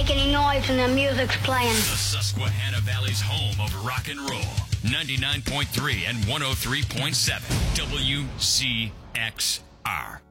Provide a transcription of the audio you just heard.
make any noise when the music's playing. The Susquehanna Valley's home of rock and roll. 99.3 and 103.7 WCXR.